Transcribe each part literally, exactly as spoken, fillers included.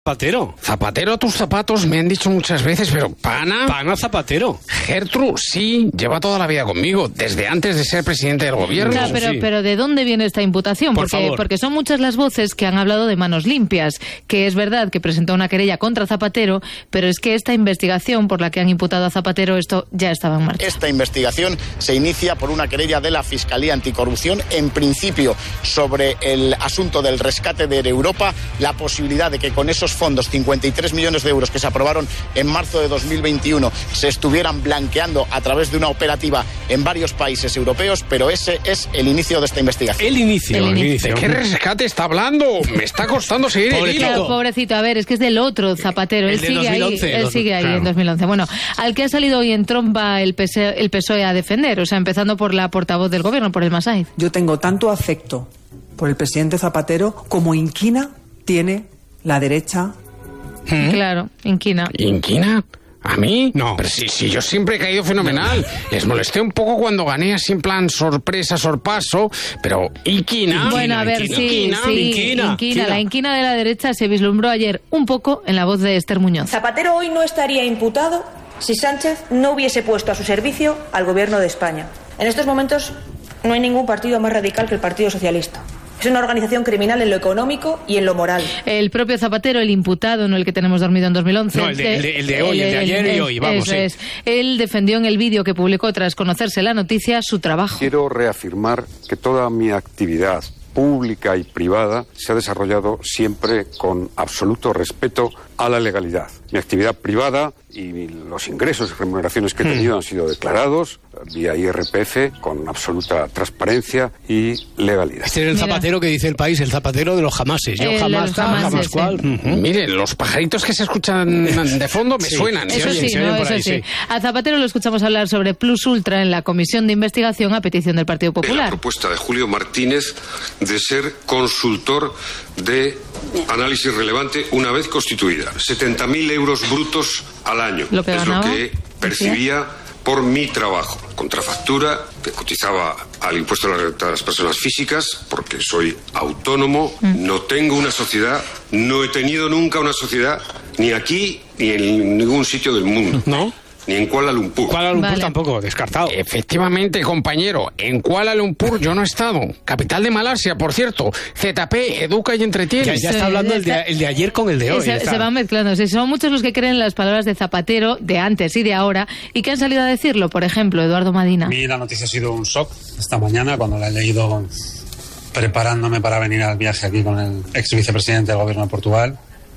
Zapatero. Zapatero a tus zapatos, me han dicho muchas veces, pero pana... Pana Zapatero. Gertrude, sí, lleva toda la vida conmigo, desde antes de ser presidente del gobierno. Claro, pero, sí. pero ¿de dónde viene esta imputación? Por Porque, favor. porque son muchas las voces que han hablado de manos limpias, que es verdad que presentó una querella contra Zapatero, pero es que esta investigación por la que han imputado a Zapatero, esto ya estaba en marcha. Esta investigación se inicia por una querella de la Fiscalía Anticorrupción, en principio sobre el asunto del rescate de Europa, la posibilidad de que con esos fondos, cincuenta y tres millones de euros que se aprobaron en marzo de dos mil veintiuno, se estuvieran blanqueando a través de una operativa en varios países europeos, pero ese es el inicio de esta investigación. El inicio, El el inicio. inicio. ¿De qué rescate está hablando? Me está costando seguir el Pobrecito. Claro, hilo. pobrecito, a ver, es que es del otro Zapatero, El él de sigue dos mil once, ahí, él dos- sigue ahí claro. en dos mil once. Bueno, al que ha salido hoy en tromba el P S O E, el P S O E a defender, o sea, empezando por la portavoz del gobierno, por el Masaiz. Yo tengo tanto afecto por el presidente Zapatero como inquina tiene la derecha. Claro, inquina. ¿Inquina? ¿A mí? No. Pero si, si yo siempre he caído fenomenal. Les molesté un poco cuando gané así en plan sorpresa, sorpaso, pero ¿inquina? Bueno, a ver, inquina, sí, inquina, sí, inquina, inquina. La inquina de la derecha se vislumbró ayer un poco en la voz de Esther Muñoz. Zapatero hoy no estaría imputado si Sánchez no hubiese puesto a su servicio al gobierno de España. En estos momentos no hay ningún partido más radical que el Partido Socialista. Es una organización criminal en lo económico y en lo moral. El propio Zapatero, el imputado, no el que tenemos dormido en dos mil once. No, el de- el de- el de hoy, el de ayer y hoy, vamos, eso sí. es. Él defendió en el vídeo que publicó tras conocerse la noticia su trabajo. Quiero reafirmar que toda mi actividad pública y privada se ha desarrollado siempre con absoluto respeto a la legalidad. Mi actividad privada y los ingresos y remuneraciones que he tenido han sido declarados vía I R P F con absoluta transparencia y legalidad. Este es el Mira. Zapatero que dice el país, el Zapatero de los jamases. Yo El de jamás los tal, jamases, jamás sí. cual. Ujú. Miren, los pajaritos que se escuchan de fondo me Sí. suenan. Se Eso oyen, sí, se ¿no? oyen por Eso ahí, sí. sí. A Zapatero lo escuchamos hablar sobre Plus Ultra en la Comisión de Investigación a petición del Partido La Popular. propuesta de Julio Martínez de ser consultor de análisis relevante una vez constituida. setenta mil euros brutos al año. Lo que es ganaba, lo que percibía por mi trabajo. Contrafactura, que cotizaba al impuesto a las, a las personas físicas, porque soy autónomo, Mm. no tengo una sociedad, no he tenido nunca una sociedad, ni aquí ni en ningún sitio del mundo. ¿No? Ni en Kuala Lumpur. Kuala Lumpur Vale. tampoco, descartado. Efectivamente, compañero, en Kuala Lumpur yo no he estado. Capital de Malasia, por cierto. Z P, educa y entretiene. Ya, ya Sí, está hablando ya el de, está. el de ayer con el de hoy. se, está. se van mezclando. Sí, son muchos los que creen las palabras de Zapatero de antes y de ahora y que han salido a decirlo. Por ejemplo, Eduardo Madina. A mí la noticia ha sido un shock esta mañana cuando la he leído preparándome para venir al viaje aquí con el ex vicepresidente del gobierno de Portugal.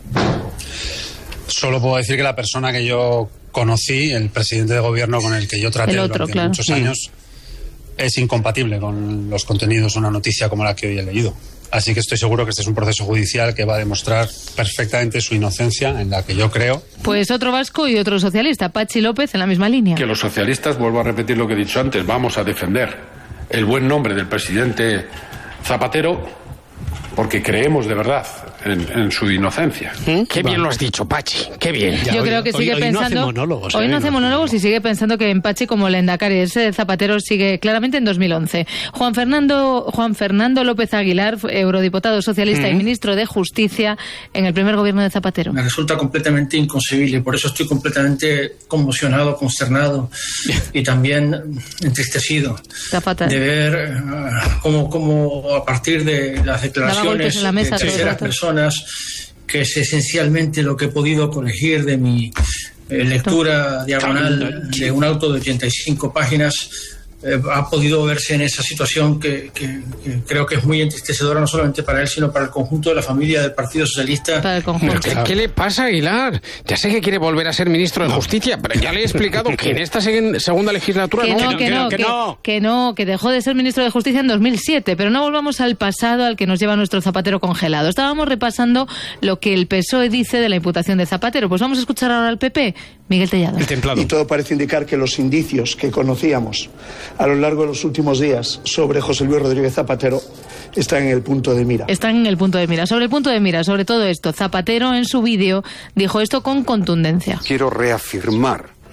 Solo puedo decir que la persona que yo conocí, el presidente de gobierno con el que yo traté El otro, durante claro. muchos Sí. años, es incompatible con los contenidos de una noticia como la que hoy he leído. Así que estoy seguro que este es un proceso judicial que va a demostrar perfectamente su inocencia, en la que yo creo. Pues otro vasco y otro socialista, Patxi López, en la misma línea. Que los socialistas, vuelvo a repetir lo que he dicho antes, vamos a defender el buen nombre del presidente Zapatero porque creemos de verdad en, en su inocencia. Qué bien lo has dicho, Pachi. Qué bien. Ya, Yo hoy- creo que hoy- sigue hoy no hace pensando. monólogos, hoy ¿eh? no hace No. monólogos y sigue pensando que en Pachi como Lehendakari. Ese Zapatero sigue claramente en dos mil once. Juan Fernando, Juan Fernando López Aguilar, eurodiputado socialista y ministro de Justicia en el primer gobierno de Zapatero. Me resulta completamente inconcebible, por eso estoy completamente conmocionado, consternado y también entristecido Zapata. de ver eh, cómo, cómo a partir de las Daba golpes declaraciones en la mesa de todo el terceras rato. personas, que es esencialmente lo que he podido colegir de mi eh, lectura diagonal de un auto de ochenta y cinco páginas, eh, ha podido verse en esa situación que, que- que creo que es muy entristecedora no solamente para él, sino para el conjunto de la familia del Partido Socialista. Para el conjunto. ¿Qué, qué le pasa, Aguilar? Ya sé que quiere volver a ser ministro de Justicia, pero ya le he explicado que en esta seguen- segunda legislatura Que no. no, que no, que que, no. que no, que dejó de ser ministro de Justicia en dos mil siete, pero no volvamos al pasado al que nos lleva nuestro Zapatero congelado. Estábamos repasando lo que el P S O E dice de la imputación de Zapatero. Pues vamos a escuchar ahora al P P, Miguel Tellado. El templado. Y todo parece indicar que los indicios que conocíamos a lo largo de los últimos días sobre José Luis Rodríguez Zapatero están en el punto de mira. Están en el punto de mira. Sobre el punto de mira, sobre todo esto, Zapatero en su vídeo dijo esto con contundencia. Quiero reafirmar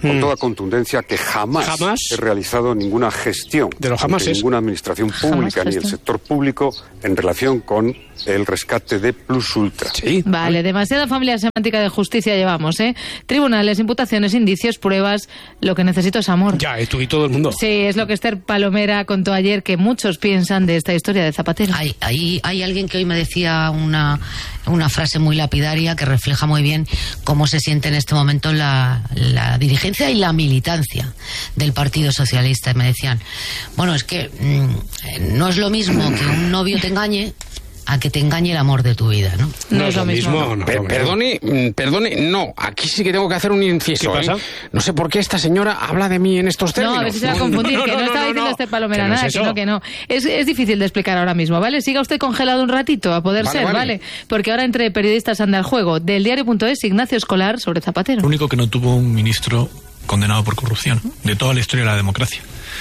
con Mm. toda contundencia que jamás, Jamás. he realizado ninguna gestión De los jamases. de ninguna administración pública ni el gestión. sector público en relación con el rescate de Plus Ultra. Sí. Vale, demasiada familia semántica de justicia llevamos, ¿eh? Tribunales, imputaciones, indicios, pruebas. Lo que necesito es amor. Ya, tú y todo el mundo. Sí, es lo que Esther Palomera contó ayer, que muchos piensan de esta historia de Zapatero. Hay, hay, hay alguien que hoy me decía una, una frase muy lapidaria que refleja muy bien cómo se siente en este momento la, la dirigencia y la militancia del Partido Socialista. Y me decían, bueno, es que mmm, no es lo mismo que un novio te engañe a que te engañe el amor de tu vida, ¿no? No, no es lo mismo. mismo no, Per no, perdone, perdone, no, aquí sí que tengo que hacer un inciso. ¿Qué pasa? ¿eh? No sé por qué esta señora habla de mí en estos términos. No, a ver si se va a confundir, No, no, que no, no, estaba no, diciendo no. Esther Palomera Que no es nada, eso. que no, que no. Es, es difícil de explicar ahora mismo, ¿vale? Siga usted congelado un ratito, a poder Vale, ser, vale. ¿vale? Porque ahora entre periodistas anda el juego. Del diario.es, Ignacio Escolar, sobre Zapatero. Lo único que no tuvo un ministro condenado por corrupción de toda la historia de la democracia.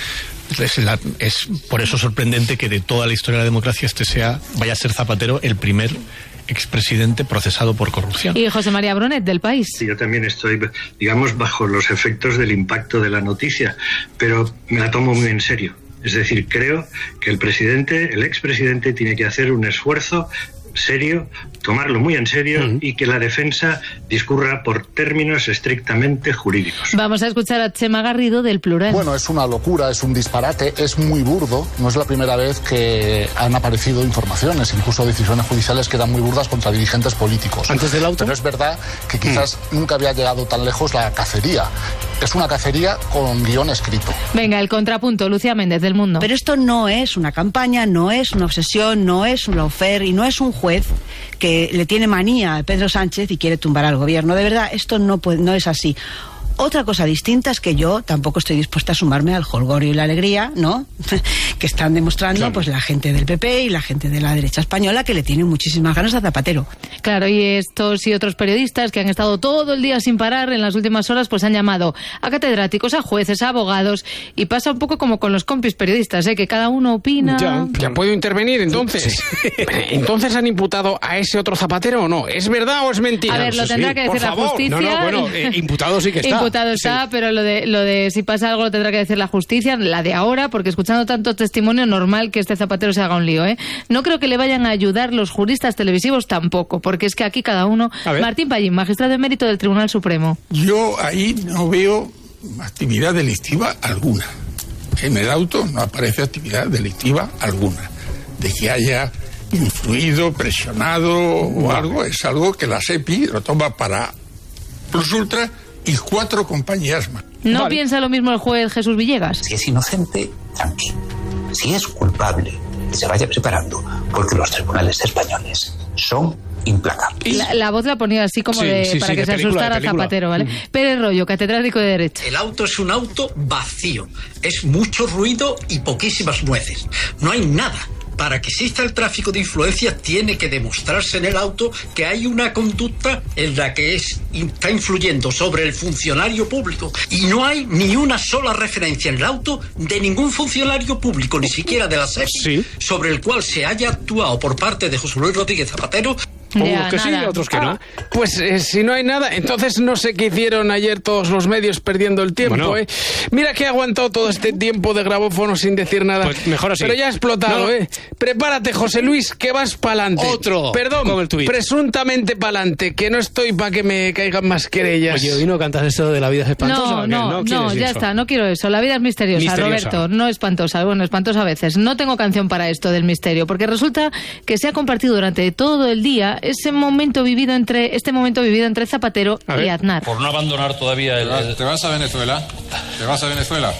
Es, la- es por eso sorprendente que de toda la historia de la democracia este sea, vaya a ser Zapatero el primer expresidente procesado por corrupción. Y José María Brunet, del País. Sí, yo también estoy, digamos, bajo los efectos del impacto de la noticia, pero me la tomo muy en serio. Es decir, creo que el presidente, el expresidente, tiene que hacer un esfuerzo serio, tomarlo muy en serio uh-huh. y que la defensa discurra por términos estrictamente jurídicos. Vamos a escuchar a Chema Garrido, del Plural. Bueno, es una locura, es un disparate, es muy burdo. No es la primera vez que han aparecido informaciones, incluso decisiones judiciales que eran muy burdas contra dirigentes políticos. ¿Antes del auto? Pero es verdad que quizás mm. nunca había llegado tan lejos la cacería. Es una cacería con guión escrito. Venga, el contrapunto, Lucía Méndez, del Mundo. Pero esto no es una campaña, no es una obsesión, no es un lawfare y no es un juez que le tiene manía a Pedro Sánchez y quiere tumbar al gobierno. De verdad, esto no, puede, no es así. Otra cosa distinta es que yo tampoco estoy dispuesta a sumarme al jolgorio y la alegría, ¿no? que están demostrando claro. pues la gente del P P y la gente de la derecha española, que le tienen muchísimas ganas a Zapatero. Claro, y estos y otros periodistas que han estado todo el día sin parar en las últimas horas, pues han llamado a catedráticos, a jueces, a abogados, y pasa un poco como con los compis periodistas, ¿eh? Que cada uno opina. Ya, ya puedo intervenir entonces. ¿Entonces han imputado a ese otro Zapatero o no? ¿Es verdad o es mentira? A ver, lo tendrá sí. que decir Por la favor. justicia. No, no, bueno, eh, imputado sí que está. Imputado está, sí. pero lo de, lo de si pasa algo lo tendrá que decir la justicia, la de ahora, porque escuchando tanto testimonio, normal que este Zapatero se haga un lío, ¿eh? No creo que le vayan a ayudar los juristas televisivos tampoco, porque es que aquí cada uno... Martín Pallín, magistrado emérito del Tribunal Supremo. Yo ahí no veo actividad delictiva alguna. En el auto no aparece actividad delictiva alguna. De que haya influido, presionado o algo, es algo que la SEPI lo toma para Plus Ultra y cuatro compañías más. ¿No vale. piensa lo mismo el juez Jesús Villegas? Si es inocente, tranquilo. Si es culpable, que se vaya preparando, porque los tribunales españoles son implacables. La, la voz la ponía así como sí, de, sí, para sí, que se película, asustara Zapatero, ¿vale? Mm. Pérez Royo, catedrático de Derecho. El auto es un auto vacío. Es mucho ruido y poquísimas nueces. No hay nada. Para que exista el tráfico de influencias tiene que demostrarse en el auto que hay una conducta en la que es, está influyendo sobre el funcionario público. Y no hay ni una sola referencia en el auto de ningún funcionario público, ni siquiera de la SEPI, sí. sobre el cual se haya actuado por parte de José Luis Rodríguez Zapatero. Unos que nada. sí, otros que ah, no. Pues eh, si no hay nada, entonces no sé qué hicieron ayer todos los medios perdiendo el tiempo, bueno. ¿eh? Mira que ha aguantado todo este tiempo de grabófono sin decir nada. Pues mejor así. Pero ya ha explotado, no. ¿eh? Prepárate, José Luis, que vas pa'lante. Otro. Perdón, con el tuit. Presuntamente pa'lante, que no estoy para que me caigan más querellas. Oye, ¿y no cantas esto de la vida es espantosa? No, no, no, no ya eso? está, no quiero eso. La vida es misteriosa, misteriosa, Roberto, no espantosa. Bueno, espantosa a veces. No tengo canción para esto del misterio, porque resulta que se ha compartido durante todo el día ese momento vivido entre este momento vivido entre Zapatero y Aznar. Por no abandonar todavía el... ¿Te vas, ¿Te vas a Venezuela? ¿Te vas a Venezuela?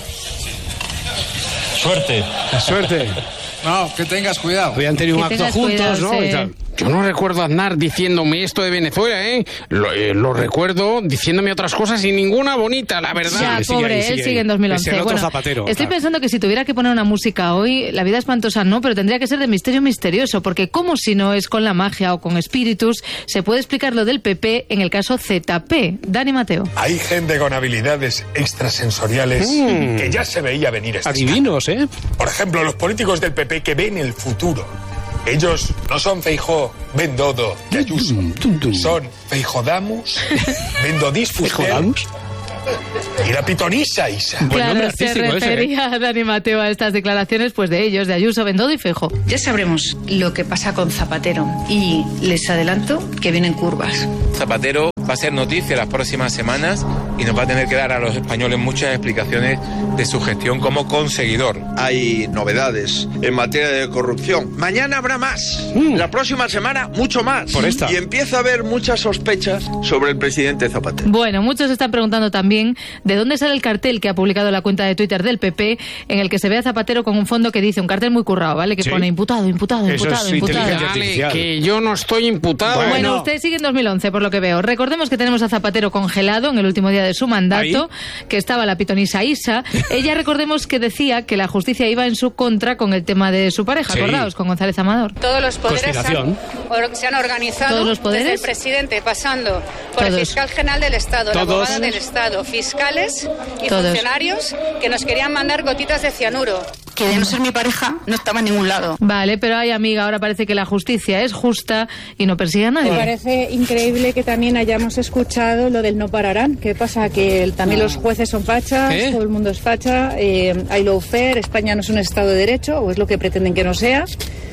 Suerte. Suerte. No, que tengas cuidado. Habían tenido un acto juntos, cuidado, ¿no? Sí. Y tal. Yo no recuerdo a Aznar diciéndome esto de Venezuela, ¿eh? Lo, eh, lo recuerdo diciéndome otras cosas y ninguna bonita, la verdad. Ya, sí, pobre, sigue ahí, sigue él sigue en dos mil once. Es el otro bueno, Zapatero, estoy claro. pensando que si tuviera que poner una música hoy, La vida espantosa no, pero tendría que ser de misterio misterioso, porque como si no es con la magia o con espíritus, se puede explicar lo del P P en el caso Z P. Dani Mateo. Hay gente con habilidades extrasensoriales mm. que ya se veía venir. Este Adivinos, ¿eh? Por ejemplo, los políticos del P P que ven el futuro. Ellos no son Feijóo, Bendodo y Ayuso. Son Feijodamus, Bendodis Fustel Y la pitonisa Isa. Buen nombre artístico ese. Se refería a Dani Mateo a estas declaraciones, pues de ellos, de Ayuso, Bendodo y Feijóo. Ya sabremos lo que pasa con Zapatero y les adelanto que vienen curvas. Zapatero va a ser noticia las próximas semanas y nos va a tener que dar a los españoles muchas explicaciones de su gestión como conseguidor. Hay novedades en materia de corrupción. Mañana habrá más. Mm. La próxima semana, mucho más. Por esta. Y empieza a haber muchas sospechas sobre el presidente Zapatero. Bueno, muchos están preguntando también de dónde sale el cartel que ha publicado la cuenta de Twitter del P P, en el que se ve a Zapatero con un fondo que dice, un cartel muy currado, ¿vale? Que ¿sí? Pone imputado, imputado, Eso imputado, es imputado. Dale, que yo no estoy imputado. Bueno, bueno, usted sigue en dos mil once, por lo que veo. Recordemos que tenemos a Zapatero congelado en el último día de su mandato, ¿ahí? Que estaba la pitonisa Isa. Ella, recordemos que decía que la justicia iba en su contra con el tema de su pareja, sí. Acordaos, con González Amador. Todos los poderes se han, se han organizado. ¿Todos los poderes? Desde el presidente, pasando por Todos. el fiscal general del Estado, Todos. la abogada del Estado, fiscales y Todos. funcionarios que nos querían mandar gotitas de cianuro. Que de no ser mi pareja, no estaba en ningún lado. Vale, pero ay, amiga, ahora parece que la justicia es justa y no persigue a nadie. Me parece increíble que también hayamos escuchado lo del no pararán. ¿Qué pasa? Que el, también los jueces son fachas, ¿eh? Todo el mundo es facha, eh, hay lawfare, España no es un Estado de Derecho, o es lo que pretenden que no sea.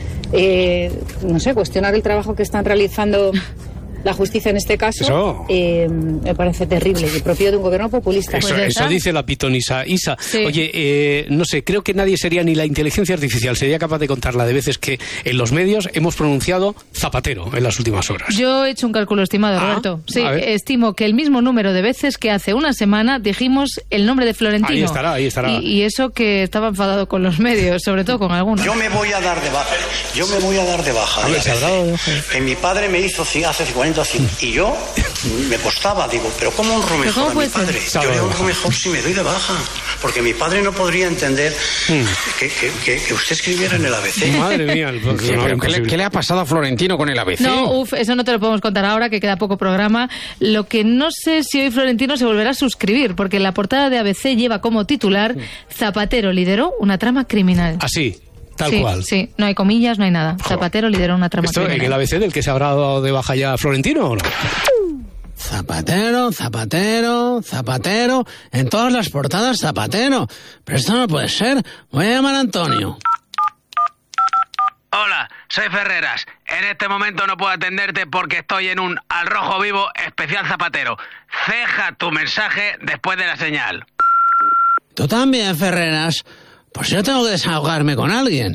Eh, no sé, cuestionar el trabajo que están realizando la justicia en este caso eh, me parece terrible y propio de un gobierno populista. Eso, Pues eso dice la pitonisa Isa. Sí. Oye, eh, no sé, creo que nadie sería, ni la inteligencia artificial sería capaz de contar la de veces que en los medios hemos pronunciado Zapatero en las últimas horas. Yo he hecho un cálculo estimado, Ah, Roberto. Sí, estimo que el mismo número de veces que hace una semana dijimos el nombre de Florentino. Ahí estará, ahí estará. Y, y eso que estaba enfadado con los medios, sobre todo con algunos. Yo me voy a dar de baja. Yo me voy a dar de baja. A ver, se ha dado de baja. Que mi padre me hizo hace cincuenta años y yo me costaba, digo, pero ¿cómo honro mejor a mi padre? Yo le honro mejor si me doy de baja, porque mi padre no podría entender mm. que, que, que, que usted escribiera en el A B C. Madre mía, el, sí, no, pero ¿qué, le, ¿qué le ha pasado a Florentino con el A B C? No, uff, eso no te lo podemos contar ahora, que queda poco programa. Lo que no sé si hoy Florentino se volverá a suscribir, porque la portada de A B C lleva como titular Zapatero lideró una trama criminal. Así. Tal sí, cual. Sí, no hay comillas, no hay nada. Jo. Zapatero lideró una trama ¿Esto criminal. en el A B C del que se habrá dado de baja ya Florentino o no? Zapatero, Zapatero, Zapatero, en todas las portadas Zapatero. Pero esto no puede ser. Voy a llamar a Antonio. Hola, soy Ferreras. En este momento no puedo atenderte porque estoy en un Al Rojo Vivo especial Zapatero. Ceja tu mensaje después de la señal. Tú también, Ferreras. Pues yo tengo que desahogarme con alguien.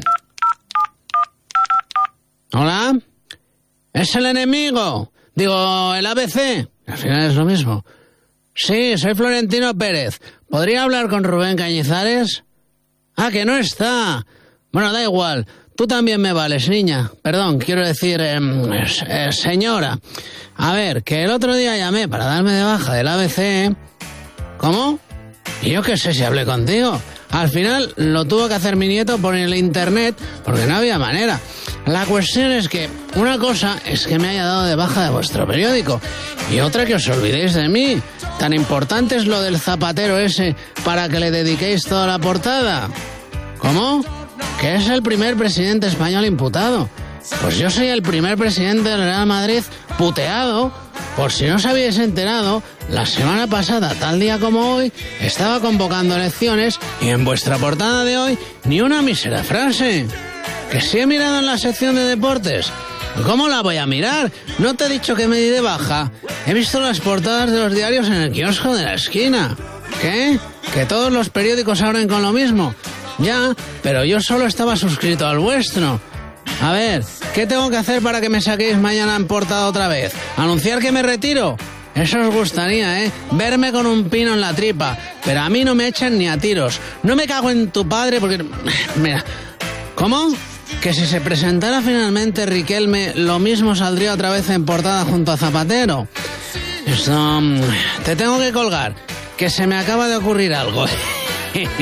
¿Hola? ¿Es el enemigo? Digo, el A B C. Al final es lo mismo. Sí, soy Florentino Pérez. ¿Podría hablar con Rubén Cañizares? Ah, que no está. Bueno, da igual. Tú también me vales, niña. Perdón, quiero decir, eh, eh, señora. A ver, que el otro día llamé para darme de baja del A B C. ¿Cómo? Y yo qué sé si hablé contigo. Al final lo tuvo que hacer mi nieto por el internet porque no había manera. La cuestión es que una cosa es que me haya dado de baja de vuestro periódico y otra que os olvidéis de mí. Tan importante es lo del Zapatero ese para que le dediquéis toda la portada. ¿Cómo? Que es el primer presidente español imputado. Pues yo soy el primer presidente del Real Madrid puteado. Por si no os habéis enterado, la semana pasada, tal día como hoy, estaba convocando elecciones y en vuestra portada de hoy ni una mísera frase. Que sí he mirado en la sección de deportes. ¿Cómo la voy a mirar? No te he dicho que me di de baja. He visto las portadas de los diarios en el kiosco de la esquina. ¿Qué? ¿Que todos los periódicos abren con lo mismo? Ya, pero yo solo estaba suscrito al vuestro. A ver, ¿qué tengo que hacer para que me saquéis mañana en portada otra vez? ¿Anunciar que me retiro? Eso os gustaría, ¿eh? Verme con un pino en la tripa. Pero a mí no me echan ni a tiros. No me cago en tu padre porque... Mira, ¿cómo? Que si se presentara finalmente Riquelme, lo mismo saldría otra vez en portada junto a Zapatero. Esto... Te tengo que colgar, que se me acaba de ocurrir algo.